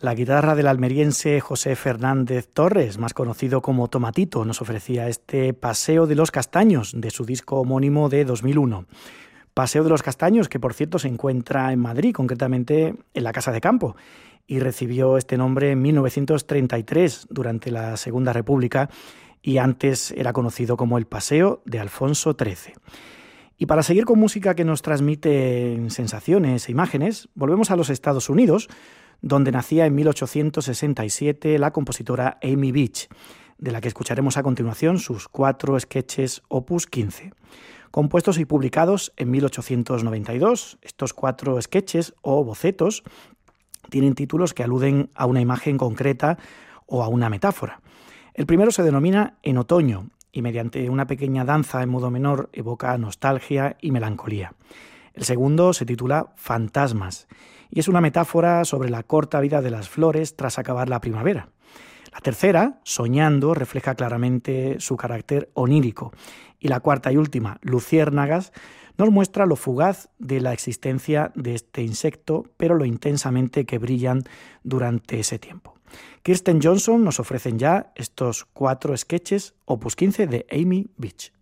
La guitarra del almeriense José Fernández Torres, más conocido como Tomatito, nos ofrecía este Paseo de los Castaños de su disco homónimo de 2001. Paseo de los Castaños, que por cierto se encuentra en Madrid, concretamente en la Casa de Campo, y recibió este nombre en 1933 durante la Segunda República y antes era conocido como el Paseo de Alfonso XIII. Y para seguir con música que nos transmite sensaciones e imágenes, volvemos a los Estados Unidos, donde nacía en 1867 la compositora Amy Beach, de la que escucharemos a continuación sus 4 sketches opus 15. Compuestos y publicados en 1892, estos 4 sketches o bocetos tienen títulos que aluden a una imagen concreta o a una metáfora. El primero se denomina En otoño y mediante una pequeña danza en modo menor evoca nostalgia y melancolía. El segundo se titula Fantasmas y es una metáfora sobre la corta vida de las flores tras acabar la primavera. La tercera, Soñando, refleja claramente su carácter onírico. Y la cuarta y última, Luciérnagas, nos muestra lo fugaz de la existencia de este insecto, pero lo intensamente que brillan durante ese tiempo. Kirsten Johnson nos ofrecen ya estos 4 sketches opus 15 de Amy Beach.